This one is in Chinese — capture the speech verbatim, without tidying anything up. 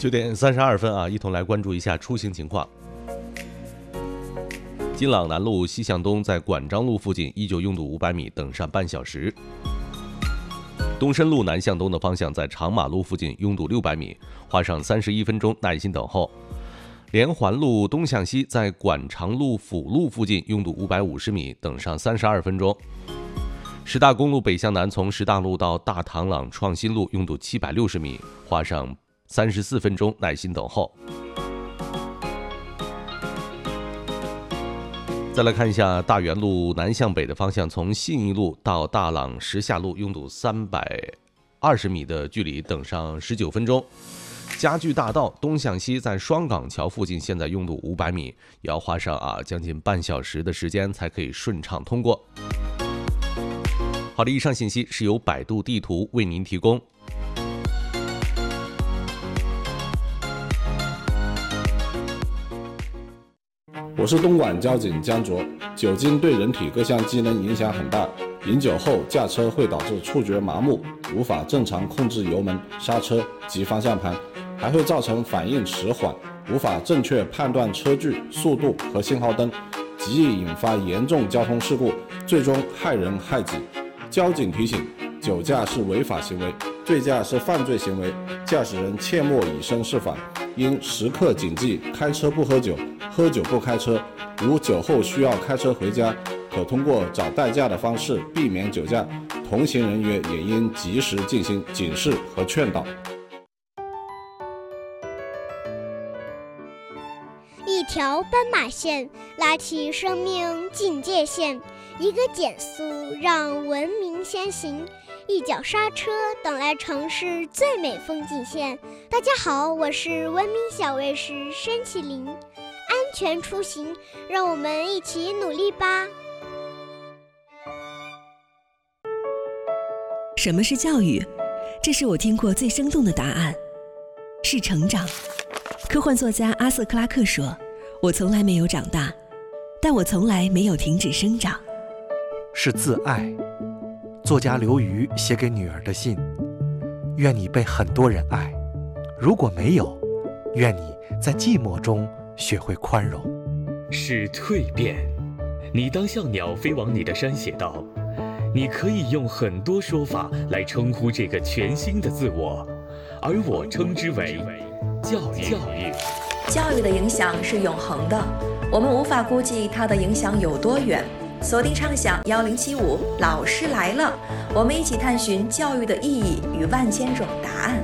九点三十二分啊，一同来关注一下出行情况。金朗南路西向东在管章路附近依旧拥堵五百米，等上半小时。东深路南向东的方向在长马路附近拥堵六百米，花上三十一分钟，耐心等候。连环路东向西在管长路辅路附近拥堵五百五十米，等上三十二分钟。石大公路北向南从石大路到大塘朗创新路拥堵七百六十米，花上三十四分钟，耐心等候。再来看一下大源路南向北的方向，从信义路到大朗石下路拥堵三百二十米的距离，等上十九分钟。家具大道东向西在双港桥附近，现在拥堵五百米，也要花上啊将近半小时的时间才可以顺畅通过。好的，以上信息是由百度地图为您提供。 我是东莞交警江卓。酒精对人体各项机能影响很大，饮酒后驾车会导致触觉麻木，无法正常控制油门、刹车及方向盘，还会造成反应迟缓，无法正确判断车距、速度和信号灯，极易引发严重交通事故，最终害人害己。交警提醒：酒驾是违法行为，醉驾是犯罪行为，驾驶人切莫以身试法，应时刻谨记开车不喝酒，喝酒不开车。如酒后需要开车回家，可通过找代驾的方式避免酒驾，同行人员也应及时进行警示和劝导。 一条斑马线拉起生命警戒线，一个减速让文明先行，一脚刹车等来城市最美风景线。大家好，我是文明小卫士申启林，安全出行，让我们一起努力吧。 什么是教育？这是我听过最生动的答案，是成长。科幻作家阿瑟·克拉克说，我从来没有长大，但我从来没有停止生长。 是自爱。作家刘瑜写给女儿的信，愿你被很多人爱，如果没有，愿你在寂寞中学会宽容。 是蜕变。你当像鸟飞往你的山写道，你可以用很多说法来称呼这个全新的自我，而我称之为教育。教育教育的影响是永恒的，我们无法估计它的影响有多远。锁定畅想幺零七五，老师来了，我们一起探寻教育的意义与万千种答案。